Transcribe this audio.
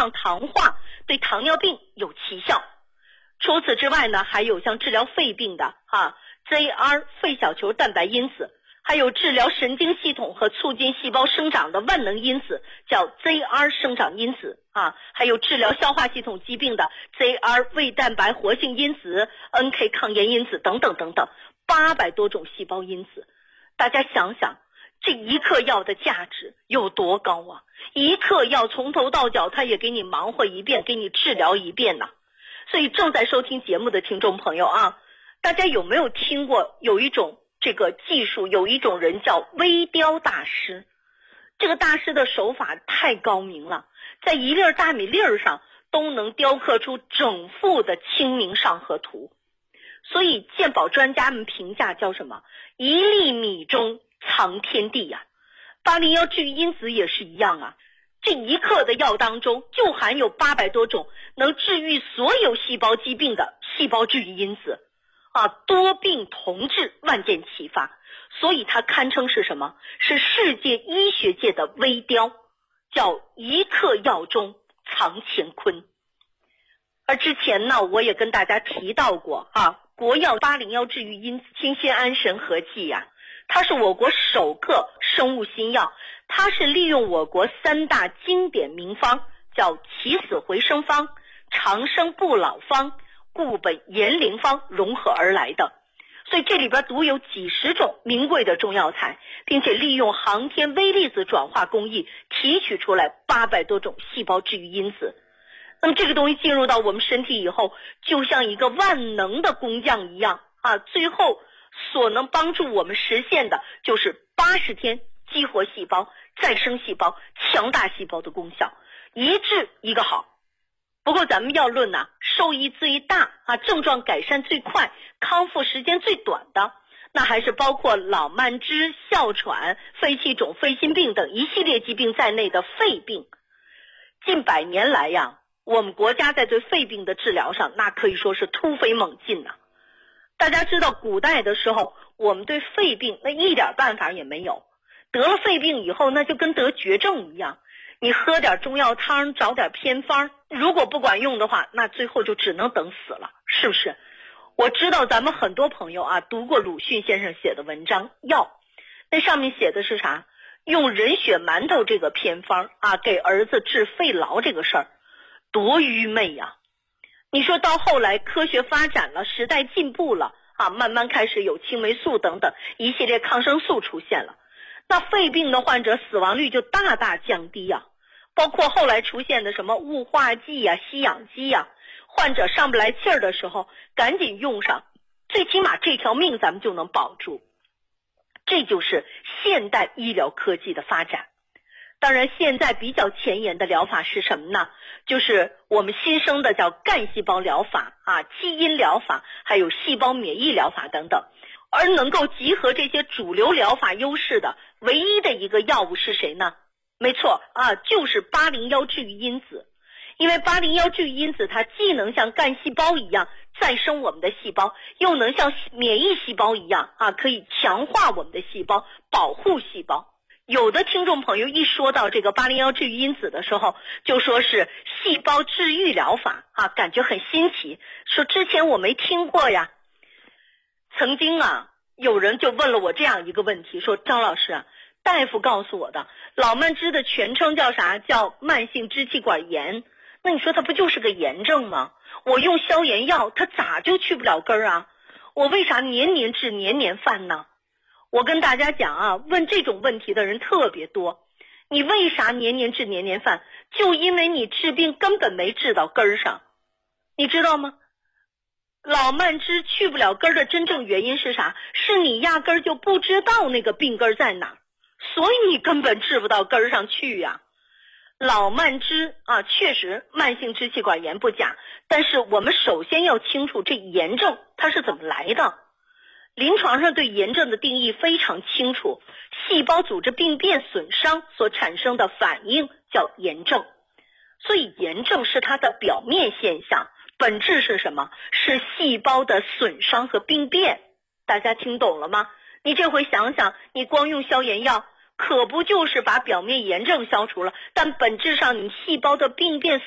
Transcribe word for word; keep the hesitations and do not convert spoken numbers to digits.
抗糖化，对糖尿病有奇效。除此之外呢，还有像治疗肺病的啊 Z R 肺小球蛋白因子，还有治疗神经系统和促进细胞生长的万能因子，叫 Z R 生长因子啊，还有治疗消化系统疾病的 Z R 胃蛋白活性因子、N K 抗炎因子等等等等，八百多种细胞因子。大家想想，这一颗药的价值有多高啊？一颗药从头到脚，它也给你忙活一遍，给你治疗一遍呢。所以正在收听节目的听众朋友啊，大家有没有听过有一种这个技术，有一种人叫微雕大师？这个大师的手法太高明了，在一粒大米粒儿上都能雕刻出整幅的清明上河图。所以健保专家们评价叫什么？一粒米中藏天地呀、啊！八零一治愈因子也是一样啊，这一克的药当中就含有八百多种能治愈所有细胞疾病的细胞治愈因子啊，多病同治，万箭齐发。所以它堪称是什么？是世界医学界的微雕，叫一克药中藏乾坤。而之前呢，我也跟大家提到过啊，国药八零一治愈因子清酰胺神合剂呀、啊，它是我国首个生物新药，它是利用我国三大经典名方，叫起死回生方、长生不老方、固本延龄方融合而来的。所以这里边独有几十种名贵的中药材，并且利用航天微粒子转化工艺提取出来八百多种细胞治愈因子。那么这个东西进入到我们身体以后，就像一个万能的工匠一样啊，最后所能帮助我们实现的就是八十天激活细胞、再生细胞、强大细胞的功效，一治一个好。不过咱们要论呢、啊，受益最大啊，症状改善最快、康复时间最短的，那还是包括老慢支、哮喘、肺气肿、肺心病等一系列疾病在内的肺病。近百年来呀，我们国家在对肺病的治疗上，那可以说是突飞猛进呐、啊。大家知道，古代的时候，我们对肺病那一点办法也没有，得了肺病以后，那就跟得绝症一样。你喝点中药汤，找点偏方，如果不管用的话，那最后就只能等死了，是不是？我知道咱们很多朋友啊读过鲁迅先生写的文章《药》，那上面写的是啥？用人血馒头这个偏方啊，给儿子治肺痨这个事儿，多愚昧呀、啊！你说到后来科学发展了，时代进步了啊，慢慢开始有青霉素等等一系列抗生素出现了。那肺病的患者死亡率就大大降低呀、啊，包括后来出现的什么雾化剂呀、吸氧机呀，患者上不来气儿的时候赶紧用上，最起码这条命咱们就能保住。这就是现代医疗科技的发展。当然现在比较前沿的疗法是什么呢？就是我们新生的叫干细胞疗法啊、基因疗法，还有细胞免疫疗法等等。而能够集合这些主流疗法优势的唯一的一个药物是谁呢？没错啊，就是八零一治愈因子。因为八零一治愈因子它既能像干细胞一样再生我们的细胞，又能像免疫细胞一样啊，可以强化我们的细胞，保护细胞。有的听众朋友一说到这个八零一治愈因子的时候，就说是细胞治愈疗法啊，感觉很新奇，说之前我没听过呀。曾经啊，有人就问了我这样一个问题，说张老师啊，大夫告诉我的老慢支的全称叫啥？叫慢性支气管炎。那你说它不就是个炎症吗？我用消炎药，它咋就去不了根儿啊？我为啥年年治年年犯呢？我跟大家讲啊，问这种问题的人特别多。你为啥年年治年年犯？就因为你治病根本没治到根儿上，你知道吗？老慢支去不了根儿的真正原因是啥？是你压根儿就不知道那个病根在哪，所以你根本治不到根儿上去呀、啊。老慢支啊，确实慢性支气管炎不假，但是我们首先要清楚这炎症它是怎么来的。临床上对炎症的定义非常清楚，细胞组织病变损伤所产生的反应叫炎症。所以炎症是它的表面现象，本质是什么？是细胞的损伤和病变。大家听懂了吗？你这回想想，你光用消炎药可不就是把表面炎症消除了，但本质上你细胞的病变